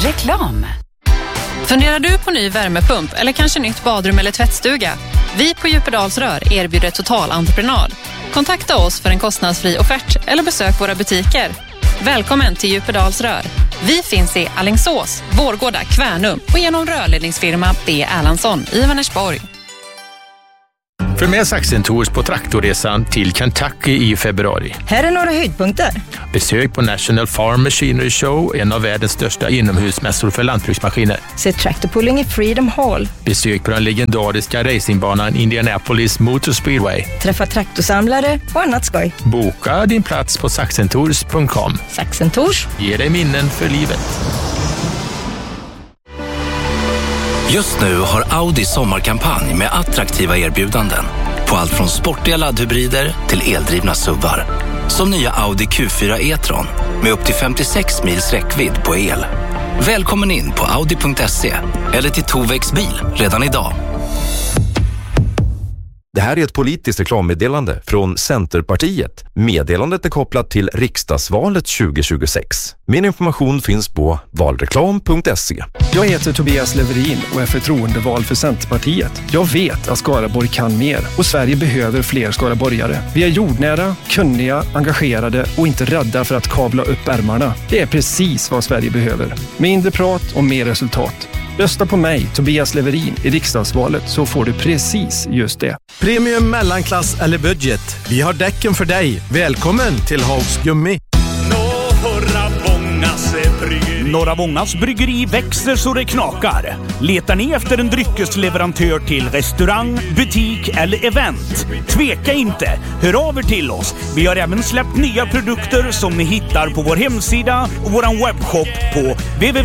Reklam. Funderar du på ny värmepump eller kanske nytt badrum eller tvättstuga? Vi på Djupedalsrör erbjuder totalentreprenad. Kontakta oss för en kostnadsfri offert eller besök våra butiker. Välkommen till Djupedalsrör. Vi finns i Alingsås, Vårgårda, Kvärnum och genom rörledningsfirma B. Erlandsson i Vänersborg. För med Saxen Tours på traktorresan till Kentucky i februari. Här är några höjdpunkter. Besök på National Farm Machinery Show, en av världens största inomhusmässor för lantbruksmaskiner. Se traktorpulling i Freedom Hall. Besök på den legendariska racingbanan Indianapolis Motor Speedway. Träffa traktorsamlare och annat skoj. Boka din plats på saxentours.com. Saxen Tours Ge dig minnen för livet. Just nu har Audi sommarkampanj med attraktiva erbjudanden på allt från sportiga laddhybrider till eldrivna SUVar. Som nya Audi Q4 e-tron med upp till 56 mils räckvidd på el. Välkommen in på audi.se eller till Tovex bil redan idag. Det här är ett politiskt reklammeddelande från Centerpartiet. Meddelandet är kopplat till riksdagsvalet 2026. Min information finns på valreklam.se. Jag heter Tobias Leverin och är förtroendevald för Centerpartiet. Jag vet att Skaraborg kan mer och Sverige behöver fler skaraborgare. Vi är jordnära, kunniga, engagerade och inte rädda för att kavla upp ärmarna. Det är precis vad Sverige behöver. Mindre prat och mer resultat. Rösta på mig, Tobias Leverin, i riksdagsvalet så får du precis just det. Premium, mellanklass eller budget. Vi har däcken för dig. Välkommen till Hags Gummi. Norra Vångas bryggeri växer så det knakar. Letar ni efter en dryckesleverantör till restaurang, butik eller event? Tveka inte, hör av er till oss. Vi har även släppt nya produkter som ni hittar på vår hemsida och vår webbshop på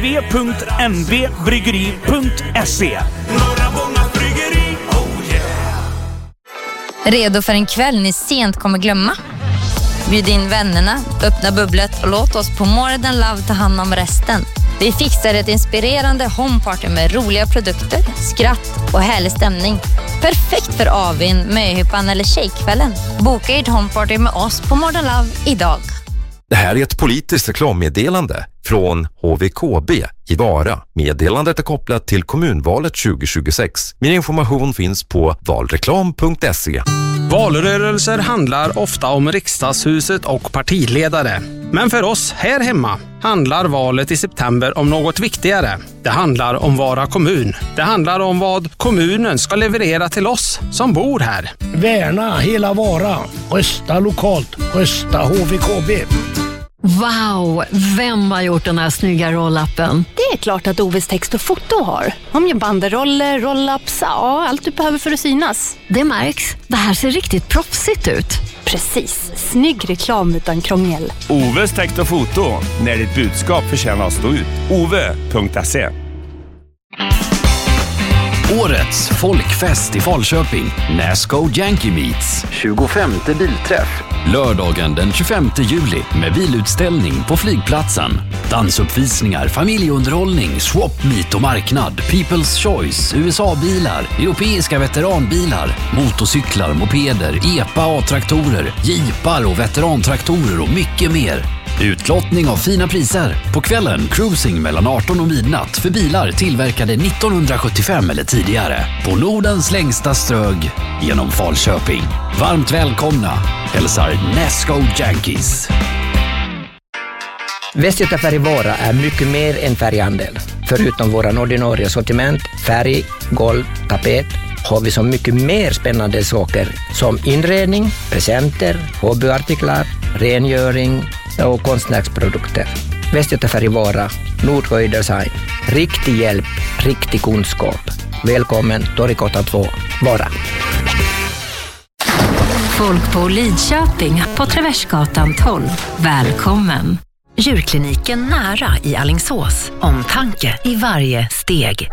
www.nbbryggeri.se. Norra Vångas bryggeri, oh yeah! Redo för en kväll ni sent kommer glömma? Bjud in vännerna, öppna bubblet och låt oss på More Love ta hand om resten. Vi fixar ett inspirerande homeparty med roliga produkter, skratt och härlig stämning. Perfekt för avin, möhippan eller tjejkvällen. Boka ert homeparty med oss på More Love idag. Det här är ett politiskt reklammeddelande från HVKB i Vara. Meddelandet är kopplat till kommunvalet 2026. Min information finns på valreklam.se. Valrörelser handlar ofta om riksdagshuset och partiledare. Men för oss här hemma handlar valet i september om något viktigare. Det handlar om Vara kommun. Det handlar om vad kommunen ska leverera till oss som bor här. Värna hela Vara. Rösta lokalt. Rösta HVKB. Wow, vem har gjort den här snygga roll-upen? Det är klart att Oves text och foto har. De gör banderoller, roll-ups, ja, allt du behöver för att synas. Det märks. Det här ser riktigt proffsigt ut. Precis. Snygg reklam utan krångel. Oves text och foto, när ditt budskap förtjänar att stå ut. Ove.se. Årets folkfest i Falköping. Nasco Yankee Meets. 25:e bilträff. Lördagen den 25 juli med bilutställning på flygplatsen. Dansuppvisningar, familjeunderhållning, swap meet och marknad. People's Choice, USA-bilar, europeiska veteranbilar, motorcyklar, mopeder, EPA A-traktorer, jeepar och veterantraktorer och mycket mer. Utlottning av fina priser. På kvällen cruising mellan 18 och midnatt för bilar tillverkade 1975 eller tidigare. På Nordens längsta strög genom Falköping. Varmt välkomna. Hälsar Nasco Yankees. Västgöta Färg Vara är mycket mer än färghandel. Förutom våra ordinarie sortiment, färg, golv, tapet har vi så mycket mer spännande saker som inredning, presenter, hobbyartiklar, rengöring och konstnärsprodukter. Västgöta Färg Vara, Nordsjö Design. Riktig hjälp, riktig kunskap. Välkommen Torgatan 2, Vara. Folk på Lidköping på Traversgatan 12. Välkommen. Djurkliniken nära i Alingsås. Omtanke i varje steg.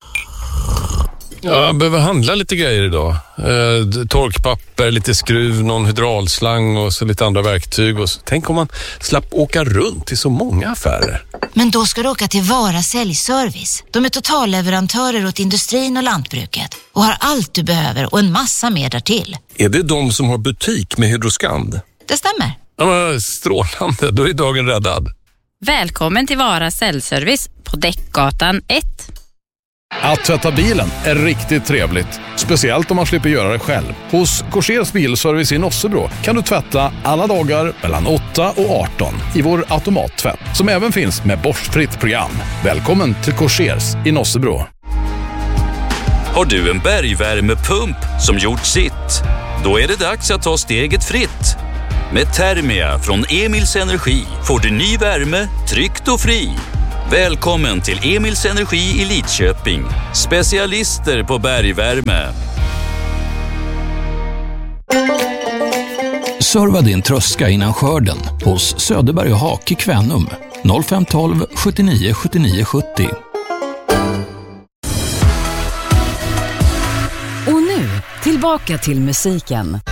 Jag behöver handla lite grejer idag. Torkpapper, lite skruv, någon hydraulslang och så lite andra verktyg. Och så. Tänk om man slapp åka runt till så många affärer. Men då ska du åka till Vara säljservice. De är totalleverantörer åt industrin och lantbruket och har allt du behöver och en massa mer därtill. Är det de som har butik med Hydroskand? Det stämmer. Ja, strålande, då är dagen räddad. Välkommen till Vara Säljservice på Däckgatan 1. Att tvätta bilen är riktigt trevligt. Speciellt om man slipper göra det själv. Hos Korsers Bilservice i Nossebro kan du tvätta alla dagar mellan 8 och 18 i vår automattvätt. Som även finns med borstfritt program. Välkommen till Korsers i Nossebro. Har du en bergvärmepump som gjort sitt? Då är det dags att ta steget fritt. Med Thermia från Emils Energi får du ny värme, tryggt och fri. Välkommen till Emils Energi i Lidköping. Specialister på bergvärme. Serva din tröska innan skörden hos Söderberg och Hak i Kvänum. 0512 79 79 70. Och nu, tillbaka till musiken.